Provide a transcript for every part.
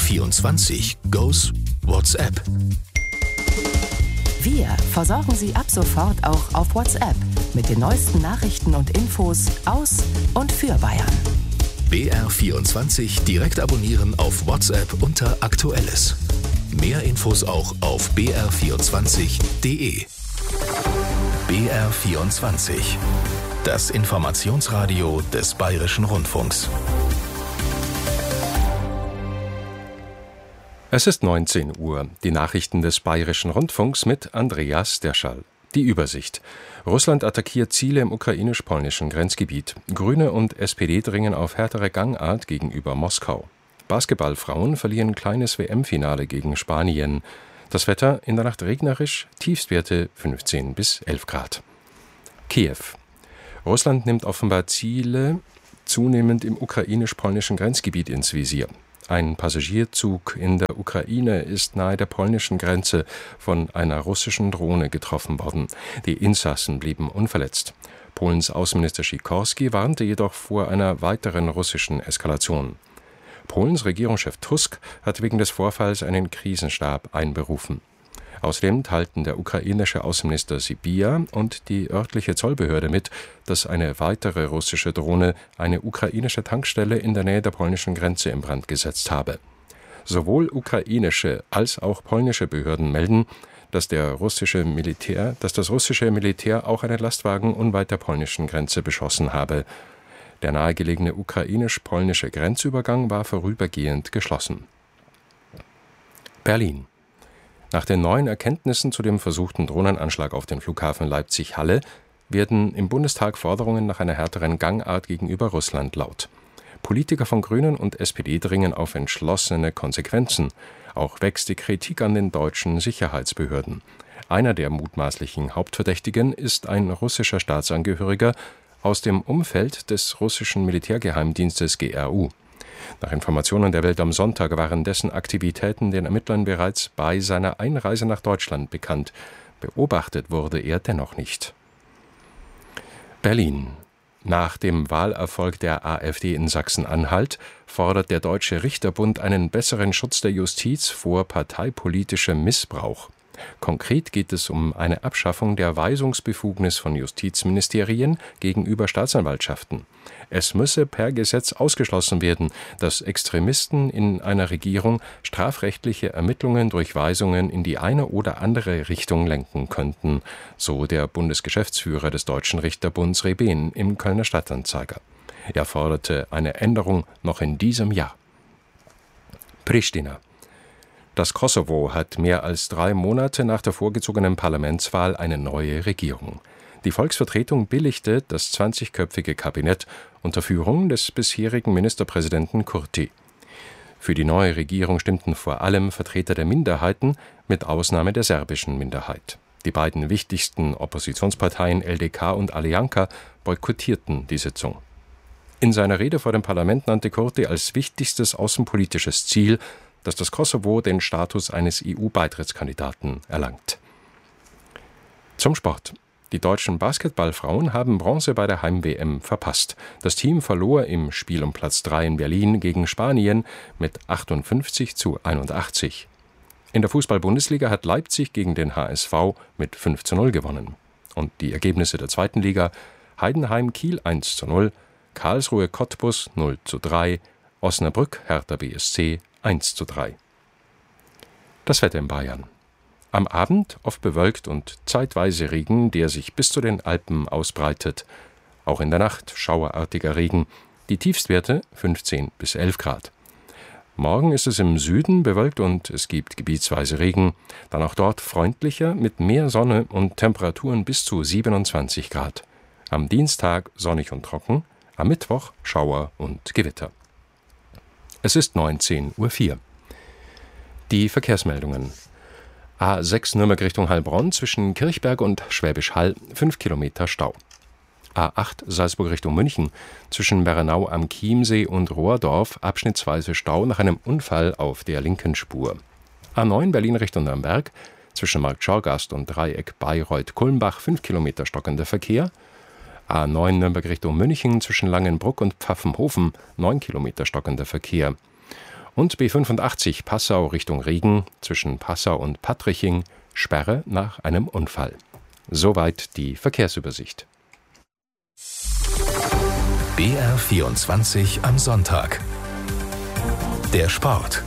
BR24 goes WhatsApp. Wir versorgen Sie ab sofort auch auf WhatsApp mit den neuesten Nachrichten und Infos aus und für Bayern. BR24 direkt abonnieren auf WhatsApp unter Aktuelles. Mehr Infos auch auf br24.de. BR24, das Informationsradio des Bayerischen Rundfunks. Es ist 19 Uhr. Die Nachrichten des Bayerischen Rundfunks mit Andreas Derschall. Die Übersicht. Russland attackiert Ziele im ukrainisch-polnischen Grenzgebiet. Grüne und SPD dringen auf härtere Gangart gegenüber Moskau. Basketballfrauen verlieren kleines WM-Finale gegen Spanien. Das Wetter in der Nacht regnerisch, Tiefstwerte 15 bis 11 Grad. Kiew. Russland nimmt offenbar Ziele zunehmend im ukrainisch-polnischen Grenzgebiet ins Visier. Ein Passagierzug in der Ukraine ist nahe der polnischen Grenze von einer russischen Drohne getroffen worden. Die Insassen blieben unverletzt. Polens Außenminister Sikorski warnte jedoch vor einer weiteren russischen Eskalation. Polens Regierungschef Tusk hat wegen des Vorfalls einen Krisenstab einberufen. Außerdem teilten der ukrainische Außenminister Sybiha und die örtliche Zollbehörde mit, dass eine weitere russische Drohne eine ukrainische Tankstelle in der Nähe der polnischen Grenze in Brand gesetzt habe. Sowohl ukrainische als auch polnische Behörden melden, dass das russische Militär auch einen Lastwagen unweit der polnischen Grenze beschossen habe. Der nahegelegene ukrainisch-polnische Grenzübergang war vorübergehend geschlossen. Berlin. Nach den neuen Erkenntnissen zu dem versuchten Drohnenanschlag auf den Flughafen Leipzig-Halle werden im Bundestag Forderungen nach einer härteren Gangart gegenüber Russland laut. Politiker von Grünen und SPD dringen auf entschlossene Konsequenzen. Auch wächst die Kritik an den deutschen Sicherheitsbehörden. Einer der mutmaßlichen Hauptverdächtigen ist ein russischer Staatsangehöriger aus dem Umfeld des russischen Militärgeheimdienstes GRU. Nach Informationen der Welt am Sonntag waren dessen Aktivitäten den Ermittlern bereits bei seiner Einreise nach Deutschland bekannt. Beobachtet wurde er dennoch nicht. Berlin. Nach dem Wahlerfolg der AfD in Sachsen-Anhalt fordert der Deutsche Richterbund einen besseren Schutz der Justiz vor parteipolitischem Missbrauch. Konkret geht es um eine Abschaffung der Weisungsbefugnis von Justizministerien gegenüber Staatsanwaltschaften. Es müsse per Gesetz ausgeschlossen werden, dass Extremisten in einer Regierung strafrechtliche Ermittlungen durch Weisungen in die eine oder andere Richtung lenken könnten, so der Bundesgeschäftsführer des Deutschen Richterbunds Rebehn im Kölner Stadtanzeiger. Er forderte eine Änderung noch in diesem Jahr. Pristina. Das Kosovo hat mehr als 3 Monate nach der vorgezogenen Parlamentswahl eine neue Regierung. Die Volksvertretung billigte das 20-köpfige Kabinett unter Führung des bisherigen Ministerpräsidenten Kurti. Für die neue Regierung stimmten vor allem Vertreter der Minderheiten, mit Ausnahme der serbischen Minderheit. Die beiden wichtigsten Oppositionsparteien LDK und Alianka boykottierten die Sitzung. In seiner Rede vor dem Parlament nannte Kurti als wichtigstes außenpolitisches Ziel, dass das Kosovo den Status eines EU-Beitrittskandidaten erlangt. Zum Sport. Die deutschen Basketballfrauen haben Bronze bei der Heim-WM verpasst. Das Team verlor im Spiel um Platz 3 in Berlin gegen Spanien mit 58:81. In der Fußball-Bundesliga hat Leipzig gegen den HSV mit 5:0 gewonnen. Und die Ergebnisse der zweiten Liga: Heidenheim-Kiel 1:0, Karlsruhe Cottbus 0:3, Osnabrück Hertha BSC 1:3. Das Wetter in Bayern. Am Abend oft bewölkt und zeitweise Regen, der sich bis zu den Alpen ausbreitet. Auch in der Nacht schauerartiger Regen. Die Tiefstwerte 15 bis 11 Grad. Morgen ist es im Süden bewölkt und es gibt gebietsweise Regen. Dann auch dort freundlicher mit mehr Sonne und Temperaturen bis zu 27 Grad. Am Dienstag sonnig und trocken, am Mittwoch Schauer und Gewitter. Es ist 19:04 Uhr. Die Verkehrsmeldungen. A6 Nürnberg Richtung Heilbronn zwischen Kirchberg und Schwäbisch Hall 5 Kilometer Stau. A8 Salzburg Richtung München zwischen Bernau am Chiemsee und Rohrdorf abschnittsweise Stau nach einem Unfall auf der linken Spur. A9 Berlin Richtung Nürnberg zwischen Marktschorgast und Dreieck Bayreuth-Kulmbach 5 Kilometer stockender Verkehr. A9 Nürnberg Richtung München zwischen Langenbruck und Pfaffenhofen 9 Kilometer stockender Verkehr. Und B85 Passau Richtung Regen zwischen Passau und Patriching, Sperre nach einem Unfall. Soweit die Verkehrsübersicht. BR24 am Sonntag. Der Sport.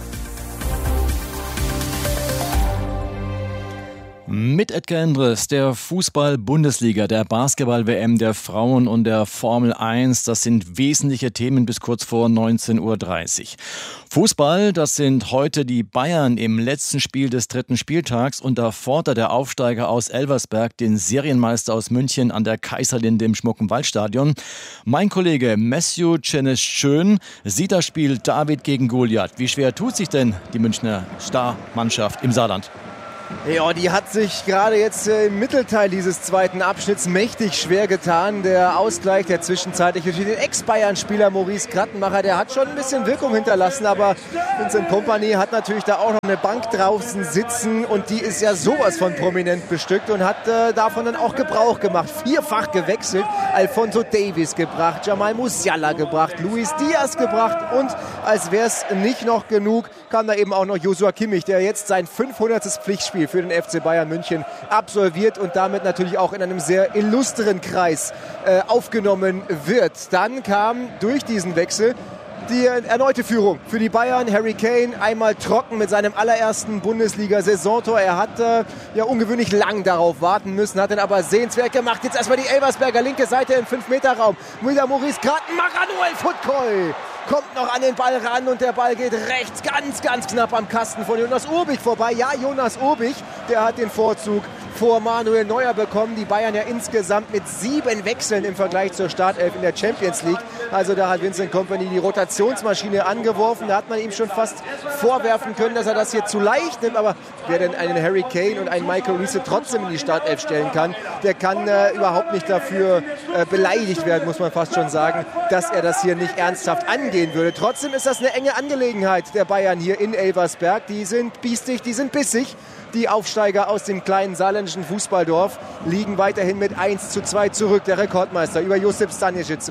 Mit Edgar Endres, der Fußball-Bundesliga, der Basketball-WM, der Frauen und der Formel 1, das sind wesentliche Themen bis kurz vor 19:30 Uhr. Fußball, das sind heute die Bayern im letzten Spiel des 3. Spieltags und da fordert der Aufsteiger aus Elversberg den Serienmeister aus München an der Kaiserlinde im schmucken Waldstadion. Mein Kollege Matthew Czeneschön sieht das Spiel David gegen Goliath. Wie schwer tut sich denn die Münchner Starmannschaft im Saarland? Ja, die hat sich gerade jetzt im Mittelteil dieses zweiten Abschnitts mächtig schwer getan. Der Ausgleich, der zwischenzeitliche für den Ex-Bayern-Spieler Maurice Krattenmacher, der hat schon ein bisschen Wirkung hinterlassen, aber Vincent Kompany hat natürlich da auch noch eine Bank draußen sitzen und die ist ja sowas von prominent bestückt und hat davon dann auch Gebrauch gemacht. 4-fach gewechselt, Alphonso Davies gebracht, Jamal Musiala gebracht, Luis Diaz gebracht und als wäre es nicht noch genug, kam da eben auch noch Joshua Kimmich, der jetzt sein 500. Pflichtspiel für den FC Bayern München absolviert und damit natürlich auch in einem sehr illustren Kreis aufgenommen wird. Dann kam durch diesen Wechsel die erneute Führung für die Bayern. Harry Kane einmal trocken mit seinem allerersten Bundesliga-Saisontor. Er hat ja ungewöhnlich lang darauf warten müssen, hat dann aber sehenswert gemacht. Jetzt erstmal die Elversberger linke Seite im 5-Meter-Raum. Wieder Maurice Krattenmacher, Noel Futkoy kommt noch an den Ball ran und der Ball geht rechts ganz, ganz knapp am Kasten von Jonas Urbich vorbei. Ja, Jonas Urbich, der hat den Vorzug vor Manuel Neuer bekommen. Die Bayern ja insgesamt mit 7 Wechseln im Vergleich zur Startelf in der Champions League. Also da hat Vincent Kompany die Rotationsmaschine angeworfen. Da hat man ihm schon fast vorwerfen können, dass er das hier zu leicht nimmt. Aber wer denn einen Harry Kane und einen Michael Riese trotzdem in die Startelf stellen kann, der kann überhaupt nicht dafür beleidigt werden, muss man fast schon sagen, dass er das hier nicht ernsthaft angehen würde. Trotzdem ist das eine enge Angelegenheit der Bayern hier in Elversberg. Die sind biestig, die sind bissig. Die Aufsteiger aus dem kleinen saarländischen Fußballdorf liegen weiterhin mit 1:2 zurück. Der Rekordmeister über Josip Stanisic,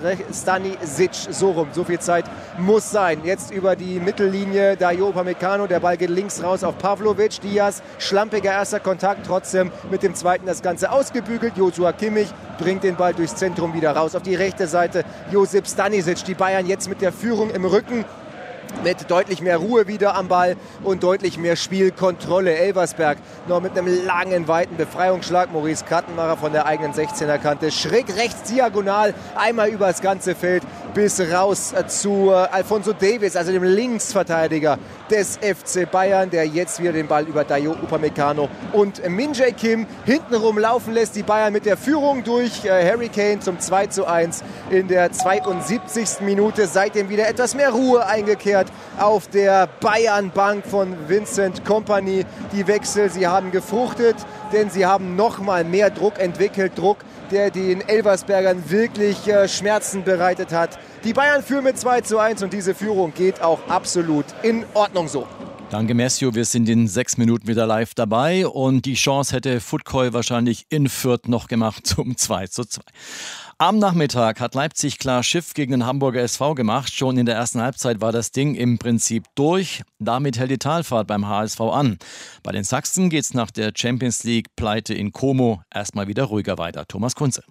so rum. So viel Zeit muss sein. Jetzt über die Mittellinie Dayo Upamecano. Der Ball geht links raus auf Pavlovic. Diaz, schlampiger erster Kontakt. Trotzdem mit dem zweiten das Ganze ausgebügelt. Joshua Kimmich bringt den Ball durchs Zentrum wieder raus. Auf die rechte Seite Josip Stanisic. Die Bayern jetzt mit der Führung im Rücken. Mit deutlich mehr Ruhe wieder am Ball und deutlich mehr Spielkontrolle. Elversberg noch mit einem langen, weiten Befreiungsschlag. Maurice Krattenmacher von der eigenen 16er-Kante. Schräg rechts diagonal, einmal über das ganze Feld bis raus zu Alphonso Davies, also dem Linksverteidiger des FC Bayern, der jetzt wieder den Ball über Dayo Upamecano und Min Jae Kim hintenrum laufen lässt. Die Bayern mit der Führung durch Harry Kane zum 2:1 in der 72. Minute. Seitdem wieder etwas mehr Ruhe eingekehrt auf der Bayern-Bank von Vincent Kompany. Die Wechsel, sie haben gefruchtet, denn sie haben noch mal mehr Druck entwickelt. Druck, der den Elversbergern wirklich Schmerzen bereitet hat. Die Bayern führen mit 2:1 und diese Führung geht auch absolut in Ordnung so. Danke, Matthew. Wir sind in 6 Minuten wieder live dabei und die Chance hätte Futkoy wahrscheinlich in Fürth noch gemacht zum 2:2. Am Nachmittag hat Leipzig klar Schiff gegen den Hamburger SV gemacht. Schon in der ersten Halbzeit war das Ding im Prinzip durch. Damit hält die Talfahrt beim HSV an. Bei den Sachsen geht's nach der Champions League Pleite in Como erstmal wieder ruhiger weiter. Thomas Kunze.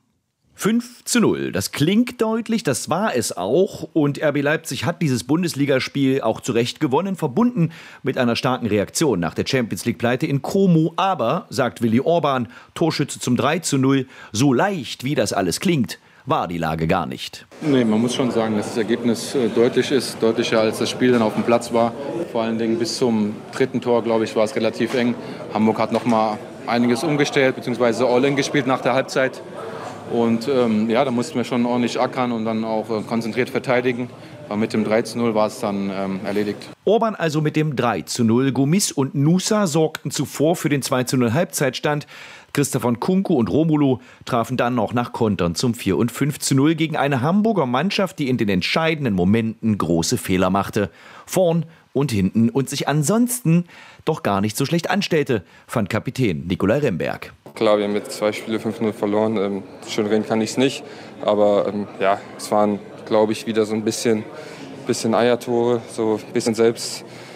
5:0. Das klingt deutlich, das war es auch. Und RB Leipzig hat dieses Bundesligaspiel auch zu Recht gewonnen, verbunden mit einer starken Reaktion nach der Champions League-Pleite in Como. Aber, sagt Willi Orban, Torschütze zum 3:0, so leicht wie das alles klingt, war die Lage gar nicht. Nee, man muss schon sagen, dass das Ergebnis deutlich ist. Deutlicher als das Spiel dann auf dem Platz war. Vor allen Dingen bis zum 3. Tor, glaube ich, war es relativ eng. Hamburg hat noch mal einiges umgestellt, beziehungsweise All-In gespielt nach der Halbzeit. Und ja, da mussten wir schon ordentlich ackern und dann auch konzentriert verteidigen. Aber mit dem 3:0 war es dann erledigt. Orban also mit dem 3:0. Gomis und Nusa sorgten zuvor für den 2:0 Halbzeitstand. Christopher Nkunku und Romulo trafen dann noch nach Kontern zum 4- und 5:0 gegen eine Hamburger Mannschaft, die in den entscheidenden Momenten große Fehler machte. Vorn und hinten und sich ansonsten doch gar nicht so schlecht anstellte, fand Kapitän Nicolai Remberg. Klar, wir haben jetzt 2 Spiele 5:0 verloren. Schön reden kann ich es nicht. Aber ja, es waren, glaube ich, wieder so ein bisschen Eiertore, so ein bisschen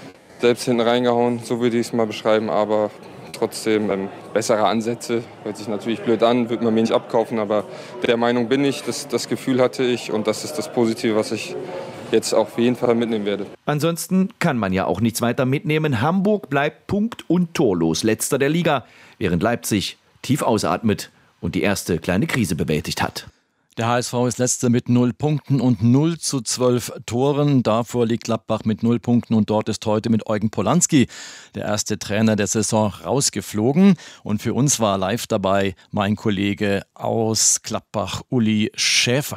selbst hinten reingehauen, so würde ich es mal beschreiben, aber trotzdem bessere Ansätze. Hört sich natürlich blöd an, wird man mir nicht abkaufen, aber der Meinung bin ich, das Gefühl hatte ich und das ist das Positive, was ich jetzt auf jeden Fall mitnehmen werde. Ansonsten kann man ja auch nichts weiter mitnehmen. Hamburg bleibt punkt- und torlos letzter der Liga, während Leipzig tief ausatmet und die erste kleine Krise bewältigt hat. Der HSV ist letzter mit 0 Punkten und 0:12 Toren. Davor liegt Gladbach mit 0 Punkten und dort ist heute mit Eugen Polanski der erste Trainer der Saison rausgeflogen. Und für uns war live dabei mein Kollege aus Gladbach, Uli Schäfer.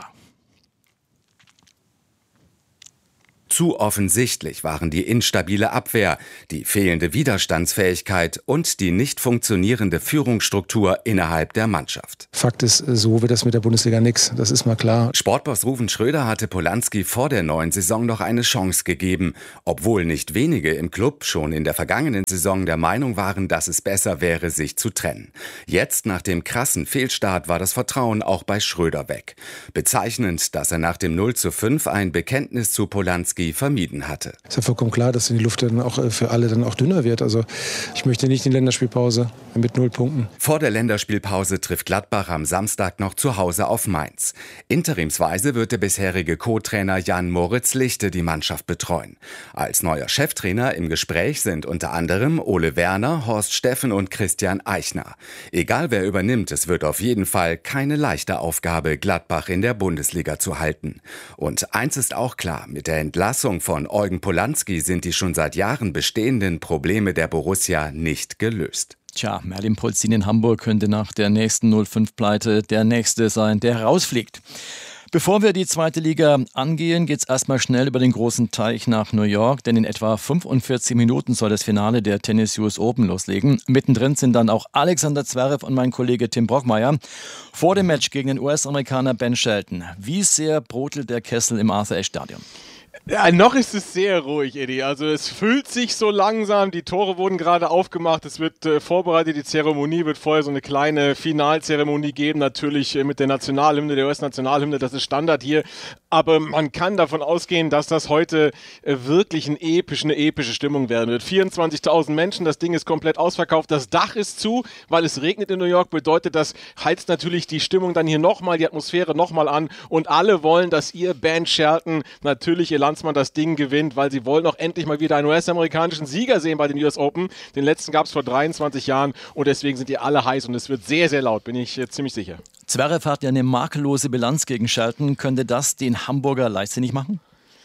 Zu offensichtlich waren die instabile Abwehr, die fehlende Widerstandsfähigkeit und die nicht funktionierende Führungsstruktur innerhalb der Mannschaft. Fakt ist, so wird das mit der Bundesliga nix. Das ist mal klar. Sportboss Ruven Schröder hatte Polanski vor der neuen Saison noch eine Chance gegeben, obwohl nicht wenige im Club schon in der vergangenen Saison der Meinung waren, dass es besser wäre, sich zu trennen. Jetzt, nach dem krassen Fehlstart, war das Vertrauen auch bei Schröder weg. Bezeichnend, dass er nach dem 0:5 ein Bekenntnis zu Polanski vermieden hatte. Es ist ja vollkommen klar, dass die Luft dann auch für alle dann auch dünner wird. Also ich möchte nicht in die Länderspielpause mit 0 Punkten. Vor der Länderspielpause trifft Gladbach am Samstag noch zu Hause auf Mainz. Interimsweise wird der bisherige Co-Trainer Jan-Moritz Lichte die Mannschaft betreuen. Als neuer Cheftrainer im Gespräch sind unter anderem Ole Werner, Horst Steffen und Christian Eichner. Egal wer übernimmt, es wird auf jeden Fall keine leichte Aufgabe, Gladbach in der Bundesliga zu halten. Und eins ist auch klar, mit der Entlassung von Eugen Polanski sind die schon seit Jahren bestehenden Probleme der Borussia nicht gelöst. Tja, Merlin Polzin in Hamburg könnte nach der nächsten 0:5-Pleite der Nächste sein, der rausfliegt. Bevor wir die zweite Liga angehen, geht's erstmal schnell über den großen Teich nach New York, denn in etwa 45 Minuten soll das Finale der Tennis US Open loslegen. Mittendrin sind dann auch Alexander Zverev und mein Kollege Tim Brockmeier vor dem Match gegen den US-Amerikaner Ben Shelton. Wie sehr brodelt der Kessel im Arthur-Ashe-Stadion? Ja, noch ist es sehr ruhig, Eddie. Also es füllt sich so langsam, die Tore wurden gerade aufgemacht, es wird vorbereitet, die Zeremonie wird vorher so eine kleine Finalzeremonie geben, natürlich mit der Nationalhymne, der US-Nationalhymne, das ist Standard hier. Aber man kann davon ausgehen, dass das heute wirklich eine epische Stimmung werden wird. 24.000 Menschen, das Ding ist komplett ausverkauft, das Dach ist zu, weil es regnet in New York, bedeutet, das heizt natürlich die Stimmung dann hier nochmal, die Atmosphäre nochmal an und alle wollen, dass ihr Ben Shelton natürlich ihr Landsmann das Ding gewinnt, weil sie wollen auch endlich mal wieder einen US-amerikanischen Sieger sehen bei den US Open. Den letzten gab es vor 23 Jahren und deswegen sind die alle heiß und es wird sehr, sehr laut, bin ich ziemlich sicher. Zverev hat ja eine makellose Bilanz gegen Shelton. Könnte das den Hamburger leichtsinnig machen?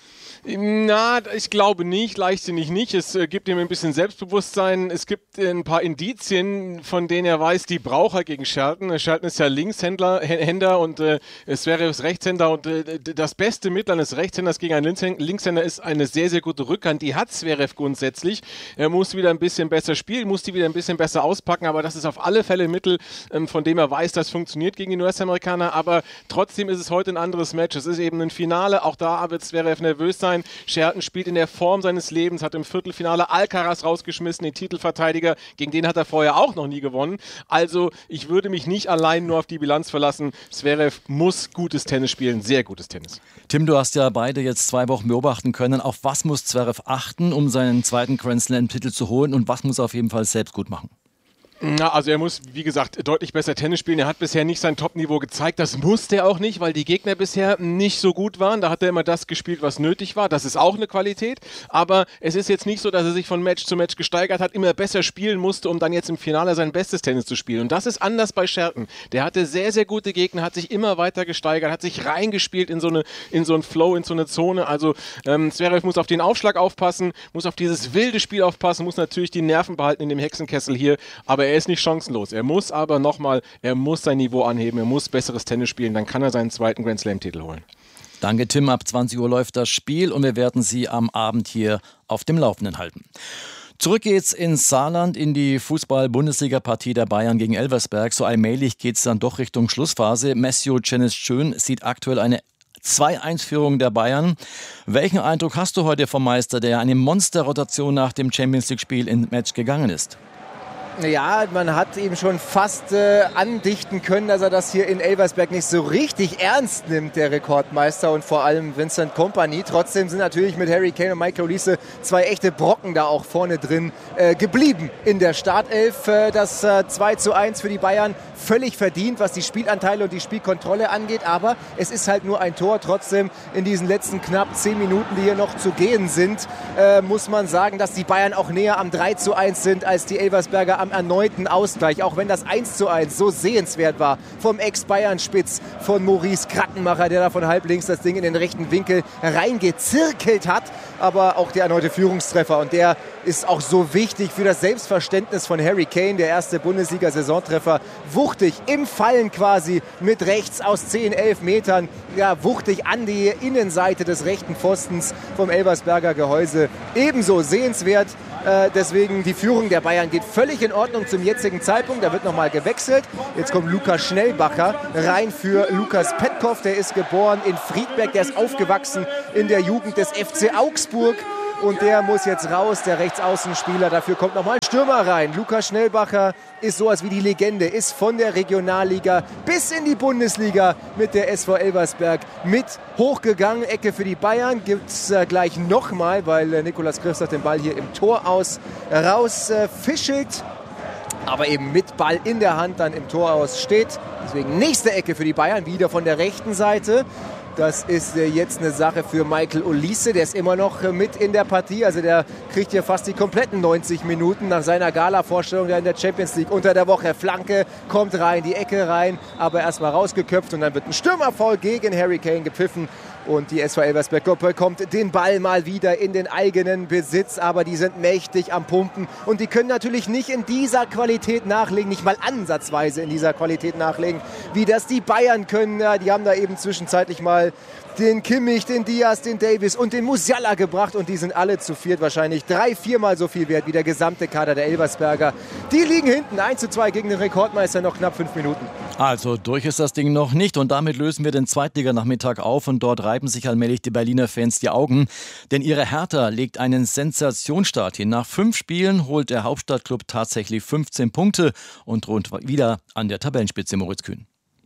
Na, ich glaube nicht, leichtsinnig nicht. Es gibt ihm ein bisschen Selbstbewusstsein. Es gibt ein paar Indizien, von denen er weiß, die braucht er gegen Shelton. Shelton ist ja Linkshänder und Zverev ist Rechtshänder. Und das beste Mittel eines Rechtshänders gegen einen Linkshänder ist eine sehr, sehr gute Rückhand. Die hat Zverev grundsätzlich. Er muss wieder ein bisschen besser spielen, muss die wieder ein bisschen besser auspacken. Aber das ist auf alle Fälle ein Mittel, von dem er weiß, das funktioniert gegen den US-Amerikaner. Aber trotzdem ist es heute ein anderes Match. Es ist eben ein Finale. Auch da wird Zverev nervös sein. Shelton spielt in der Form seines Lebens, hat im Viertelfinale Alcaraz rausgeschmissen, den Titelverteidiger, gegen den hat er vorher auch noch nie gewonnen. Also ich würde mich nicht allein nur auf die Bilanz verlassen. Zverev muss gutes Tennis spielen, sehr gutes Tennis. Tim, du hast ja beide jetzt 2 Wochen beobachten können. Auf was muss Zverev achten, um seinen zweiten Grand Slam-Titel zu holen und was muss er auf jeden Fall selbst gut machen? Na, also er muss, wie gesagt, deutlich besser Tennis spielen. Er hat bisher nicht sein Top-Niveau gezeigt. Das musste er auch nicht, weil die Gegner bisher nicht so gut waren. Da hat er immer das gespielt, was nötig war. Das ist auch eine Qualität. Aber es ist jetzt nicht so, dass er sich von Match zu Match gesteigert hat, immer besser spielen musste, um dann jetzt im Finale sein bestes Tennis zu spielen. Und das ist anders bei Shelton. Der hatte sehr, sehr gute Gegner, hat sich immer weiter gesteigert, hat sich reingespielt in so einen Flow, in so eine Zone. Also Zverev muss auf den Aufschlag aufpassen, muss auf dieses wilde Spiel aufpassen, muss natürlich die Nerven behalten in dem Hexenkessel hier. Aber er ist nicht chancenlos. Er muss aber nochmal, er muss sein Niveau anheben, er muss besseres Tennis spielen, dann kann er seinen zweiten Grand Slam-Titel holen. Danke, Tim. Ab 20 Uhr läuft das Spiel und wir werden Sie am Abend hier auf dem Laufenden halten. Zurück geht's ins Saarland in die Fußball-Bundesliga-Partie der Bayern gegen Elversberg. So allmählich geht's dann doch Richtung Schlussphase. Messio Ceniz-Schön sieht aktuell eine 2-1-Führung der Bayern. Welchen Eindruck hast du heute vom Meister, der eine Monsterrotation nach dem Champions-League-Spiel ins Match gegangen ist? Ja, man hat ihm schon fast andichten können, dass er das hier in Elversberg nicht so richtig ernst nimmt, der Rekordmeister und vor allem Vincent Kompany. Trotzdem sind natürlich mit Harry Kane und Michael Olise 2 echte Brocken da auch vorne drin geblieben in der Startelf. Das 2:1 für die Bayern völlig verdient, was die Spielanteile und die Spielkontrolle angeht, aber es ist halt nur ein Tor. Trotzdem in diesen letzten knapp 10 Minuten, die hier noch zu gehen sind, muss man sagen, dass die Bayern auch näher am 3:1 sind als die Elversberger am erneuten Ausgleich, auch wenn das 1:1 so sehenswert war vom Ex-Bayern-Spitz von Maurice Krattenmacher, der da von halb links das Ding in den rechten Winkel reingezirkelt hat, aber auch der erneute Führungstreffer und der ist auch so wichtig für das Selbstverständnis von Harry Kane, der erste Bundesliga-Saisontreffer, wuchtig im Fallen quasi mit rechts aus 10, 11 Metern, ja, wuchtig an die Innenseite des rechten Pfostens vom Elversberger Gehäuse, ebenso sehenswert. Deswegen die Führung der Bayern geht völlig in Ordnung zum jetzigen Zeitpunkt. Da wird nochmal gewechselt. Jetzt kommt Lukas Schnellbacher rein für Lukas Petkov. Der ist geboren in Friedberg. Der ist aufgewachsen in der Jugend des FC Augsburg. Und der muss jetzt raus, der Rechtsaußenspieler. Dafür kommt nochmal ein Stürmer rein. Lukas Schnellbacher ist sowas wie die Legende, ist von der Regionalliga bis in die Bundesliga mit der SV Elversberg mit hochgegangen. Ecke für die Bayern gibt es gleich nochmal, weil Nikolas Christoph den Ball hier im Tor rausfischelt. Aber eben mit Ball in der Hand dann im Tor aus steht. Deswegen nächste Ecke für die Bayern, wieder von der rechten Seite. Das ist jetzt eine Sache für Michael Olise, der ist immer noch mit in der Partie. Also der kriegt hier fast die kompletten 90 Minuten nach seiner Gala-Vorstellung in der Champions League unter der Woche. Flanke kommt rein, die Ecke rein, aber erstmal rausgeköpft und dann wird ein Stürmerfoul gegen Harry Kane gepfiffen. Und die SV Elversberg bekommt den Ball mal wieder in den eigenen Besitz, aber die sind mächtig am Pumpen und die können natürlich nicht in dieser Qualität nachlegen, nicht mal ansatzweise in dieser Qualität nachlegen, wie das die Bayern können. Ja, die haben da eben zwischenzeitlich mal den Kimmich, den Diaz, den Davis und den Musiala gebracht und die sind alle zu viert wahrscheinlich 3-4 Mal so viel wert wie der gesamte Kader der Elversberger. Die liegen hinten 1:2 gegen den Rekordmeister, noch knapp 5 Minuten. Also durch ist das Ding noch nicht und damit lösen wir den Zweitliganachmittag auf und dort reiben sich allmählich die Berliner Fans die Augen, denn ihre Hertha legt einen Sensationsstart hin. Nach 5 Spielen holt der Hauptstadtklub tatsächlich 15 Punkte und droht wieder an der Tabellenspitze. Moritz Kühn.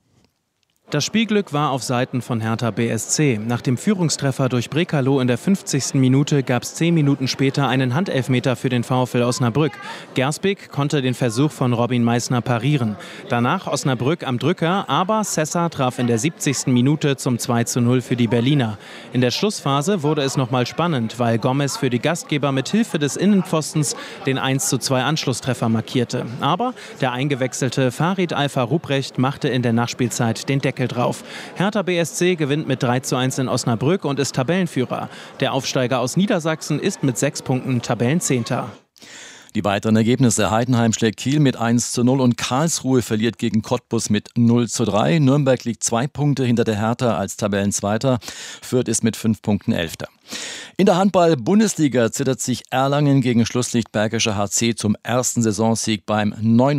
Das Spielglück war auf Seiten von Hertha BSC. Nach dem Führungstreffer durch Brekalo in der 50. Minute gab es 10 Minuten später einen Handelfmeter für den VfL Osnabrück. Gersbeck konnte den Versuch von Robin Meissner parieren. Danach Osnabrück am Drücker, aber Sessa traf in der 70. Minute zum 2:0 für die Berliner. In der Schlussphase wurde es nochmal spannend, weil Gomez für die Gastgeber mit Hilfe des Innenpfostens den 1:2 Anschlusstreffer markierte. Aber der eingewechselte Farid Alfa Ruprecht machte in der Nachspielzeit den Deckel drauf. Hertha BSC gewinnt mit 3:1 in Osnabrück und ist Tabellenführer. Der Aufsteiger aus Niedersachsen ist mit 6 Punkten Tabellenzehnter. Die weiteren Ergebnisse: Heidenheim schlägt Kiel mit 1:0 und Karlsruhe verliert gegen Cottbus mit 0:3. Nürnberg liegt 2 Punkte hinter der Hertha als Tabellenzweiter. Fürth ist mit 5 Punkten Elfter. In der Handball-Bundesliga zittert sich Erlangen gegen Schlusslicht Bergischer HC zum ersten Saisonsieg beim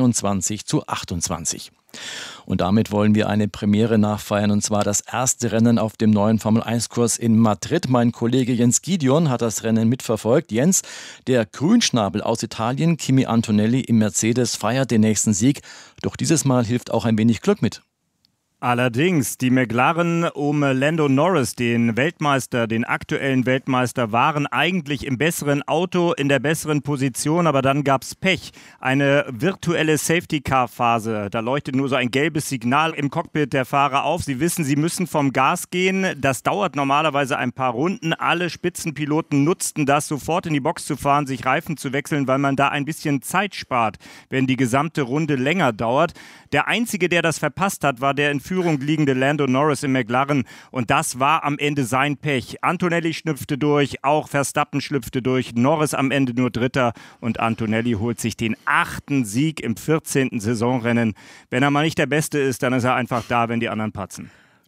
29:28. Und damit wollen wir eine Premiere nachfeiern, und zwar das erste Rennen auf dem neuen Formel-1-Kurs in Madrid. Mein Kollege Jens Gideon hat das Rennen mitverfolgt. Jens, der Grünschnabel aus Italien, Kimi Antonelli im Mercedes, feiert den nächsten Sieg. Doch dieses Mal hilft auch ein wenig Glück mit. Allerdings, die McLaren um Lando Norris, den Weltmeister, den aktuellen Weltmeister, waren eigentlich im besseren Auto, in der besseren Position, aber dann gab's Pech. Eine virtuelle Safety-Car-Phase. Da leuchtet nur so ein gelbes Signal im Cockpit der Fahrer auf. Sie wissen, sie müssen vom Gas gehen. Das dauert normalerweise ein paar Runden. Alle Spitzenpiloten nutzten das, sofort in die Box zu fahren, sich Reifen zu wechseln, weil man da ein bisschen Zeit spart, wenn die gesamte Runde länger dauert. Der Einzige, der das verpasst hat, war der in Führung liegende Lando Norris im McLaren. Und das war am Ende sein Pech. Antonelli schlüpfte durch, auch Verstappen schlüpfte durch. Norris am Ende nur Dritter. Und Antonelli holt sich den 8. Sieg im 14. Saisonrennen. Wenn er mal nicht der Beste ist, dann ist er einfach da, wenn die anderen patzen.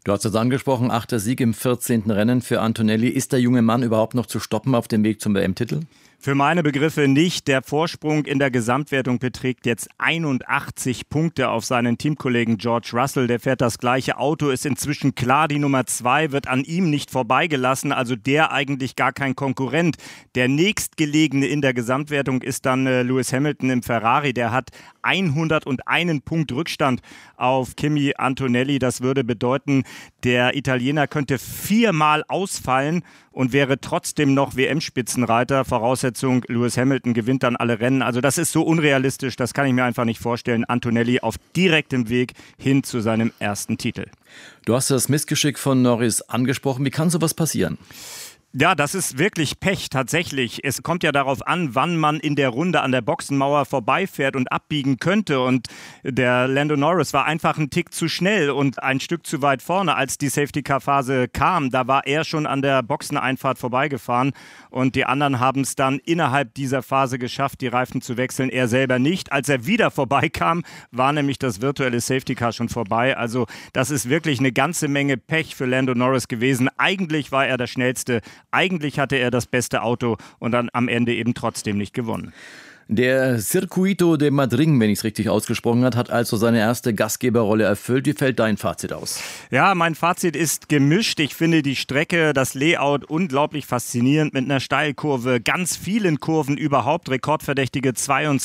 Du hast es angesprochen, 8. Sieg im 14. Rennen für Antonelli. Ist der junge Mann überhaupt noch zu stoppen auf dem Weg zum WM-Titel? Für meine Begriffe nicht. Der Vorsprung in der Gesamtwertung beträgt jetzt 81 Punkte auf seinen Teamkollegen George Russell. Der fährt das gleiche Auto, ist inzwischen klar die Nummer 2, wird an ihm nicht vorbeigelassen, also der eigentlich gar kein Konkurrent. Der nächstgelegene in der Gesamtwertung ist dann Lewis Hamilton im Ferrari. Der hat 101 Punkt Rückstand auf Kimi Antonelli. Das würde bedeuten, der Italiener könnte 4-mal ausfallen und wäre trotzdem noch WM-Spitzenreiter. Voraussetzung, Lewis Hamilton gewinnt dann alle Rennen. Also das ist so unrealistisch, das kann ich mir einfach nicht vorstellen. Antonelli auf direktem Weg hin zu seinem ersten Titel. Du hast das Missgeschick von Norris angesprochen. Wie kann sowas passieren? Ja, das ist wirklich Pech, tatsächlich. Es kommt ja darauf an, wann man in der Runde an der Boxenmauer vorbeifährt und abbiegen könnte. Und der Lando Norris war einfach einen Tick zu schnell und ein Stück zu weit vorne, als die Safety-Car-Phase kam. Da war er schon an der Boxeneinfahrt vorbeigefahren und die anderen haben es dann innerhalb dieser Phase geschafft, die Reifen zu wechseln. Er selber nicht. Als er wieder vorbeikam, war nämlich das virtuelle Safety-Car schon vorbei. Also das ist wirklich eine ganze Menge Pech für Lando Norris gewesen. Eigentlich war er der Schnellste. Eigentlich hatte er das beste Auto und dann am Ende eben trotzdem nicht gewonnen. Der Circuito de Madrid, wenn ich es richtig ausgesprochen habe, hat also seine erste Gastgeberrolle erfüllt. Wie fällt dein Fazit aus? Ja, mein Fazit ist gemischt. Ich finde die Strecke, das Layout unglaublich faszinierend mit einer Steilkurve, ganz vielen Kurven überhaupt, rekordverdächtige 22